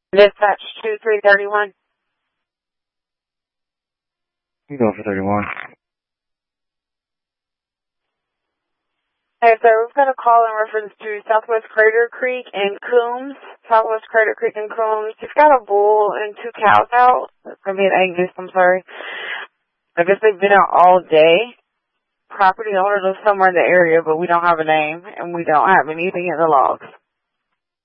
Dispatch 2331. You go for 31. Hey, sir, we've got a call in reference to Southwest Crater Creek and Coombs. Southwest Crater Creek and Coombs. You've got a bull and 2 cows out. I mean, Angus, I'm sorry. I guess they've been out all day. Property owner lives somewhere in the area, but we don't have a name, and we don't have anything in the logs.